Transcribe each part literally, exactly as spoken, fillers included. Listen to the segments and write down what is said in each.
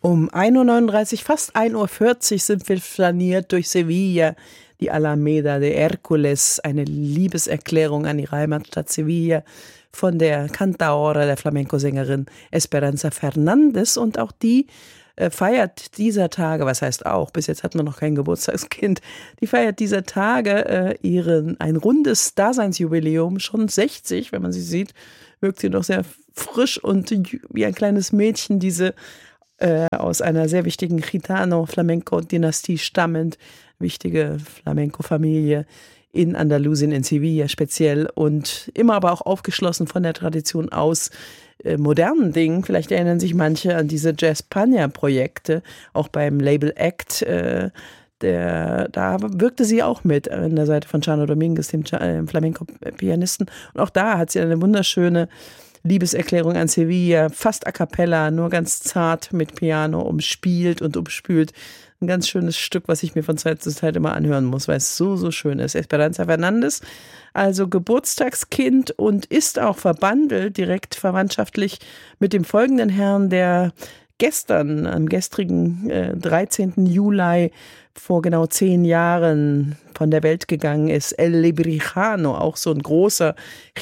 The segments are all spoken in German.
Um ein Uhr neununddreißig, fast ein Uhr vierzig sind wir flaniert durch Sevilla, die Alameda de Hércules, eine Liebeserklärung an die Heimatstadt Sevilla von der Cantaora, der Flamenco-Sängerin Esperanza Fernandes. Und auch die äh, feiert dieser Tage, was heißt auch, bis jetzt hat man noch kein Geburtstagskind, die feiert dieser Tage äh, ihren ein rundes Daseinsjubiläum, schon sechzig, wenn man sie sieht, wirkt sie noch sehr frisch und wie ein kleines Mädchen, diese Äh, aus einer sehr wichtigen Gitano-Flamenco-Dynastie stammend, wichtige Flamenco-Familie in Andalusien, in Sevilla speziell und immer aber auch aufgeschlossen von der Tradition aus äh, modernen Dingen. Vielleicht erinnern sich manche an diese Jazz-Pania-Projekte, auch beim Label Act, äh, der, da wirkte sie auch mit an der Seite von Chano Dominguez, dem äh, Flamenco-Pianisten. Und auch da hat sie eine wunderschöne Liebeserklärung an Sevilla, fast a cappella, nur ganz zart mit Piano umspielt und umspült. Ein ganz schönes Stück, was ich mir von Zeit zu Zeit immer anhören muss, weil es so, so schön ist. Esperanza Fernandes, also Geburtstagskind und ist auch verbandelt, direkt verwandtschaftlich mit dem folgenden Herrn, der gestern, am gestrigen äh, dreizehnten Juli vor genau zehn Jahren von der Welt gegangen ist. El Lebrijano, auch so ein großer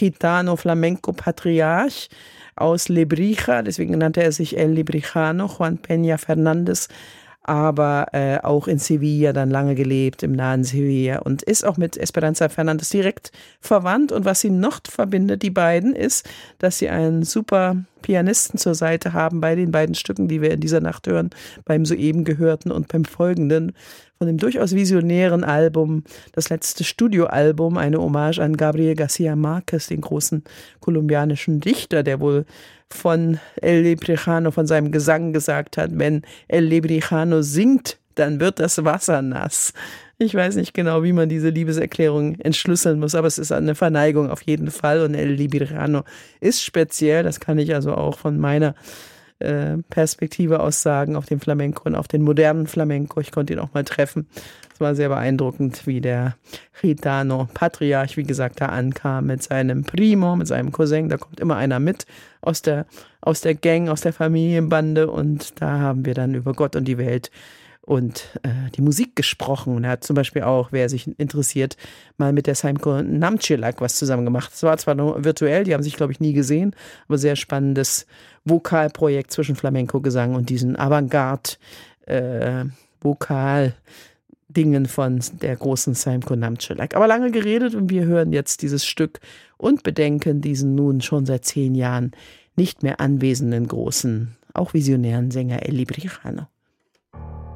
Gitano-Flamenco-Patriarch aus Lebrija, deswegen nannte er sich El Lebrijano, Juan Peña Fernández, aber äh, auch in Sevilla dann lange gelebt, im nahen Sevilla und ist auch mit Esperanza Fernandes direkt verwandt. Und was sie noch verbindet, die beiden, ist, dass sie einen super Pianisten zur Seite haben bei den beiden Stücken, die wir in dieser Nacht hören, beim soeben gehörten und beim folgenden, von dem durchaus visionären Album, das letzte Studioalbum, eine Hommage an Gabriel García Márquez, den großen kolumbianischen Dichter, der wohl von El Lebrijano, von seinem Gesang gesagt hat, wenn El Lebrijano singt, dann wird das Wasser nass. Ich weiß nicht genau, wie man diese Liebeserklärung entschlüsseln muss, aber es ist eine Verneigung auf jeden Fall und El Lebrijano ist speziell, das kann ich also auch von meiner äh, Perspektive aus sagen, auf den Flamenco und auf den modernen Flamenco. Ich konnte ihn auch mal treffen. Es war sehr beeindruckend, wie der Gitano-Patriarch, wie gesagt, da ankam mit seinem Primo, mit seinem Cousin. Da kommt immer einer mit aus der, aus der Gang, aus der Familienbande und da haben wir dann über Gott und die Welt und äh, die Musik gesprochen. Und er hat zum Beispiel auch, wer sich interessiert, mal mit der Saimko Namcilak was zusammen gemacht. Es war zwar nur virtuell, die haben sich, glaube ich, nie gesehen, aber sehr spannendes Vokalprojekt zwischen Flamenco-Gesang und diesen Avantgarde-Vokal-Dingen äh, von der großen Saimko Namcilak. Aber lange geredet und wir hören jetzt dieses Stück und bedenken diesen nun schon seit zehn Jahren nicht mehr anwesenden großen, auch visionären Sänger El Lebrijano.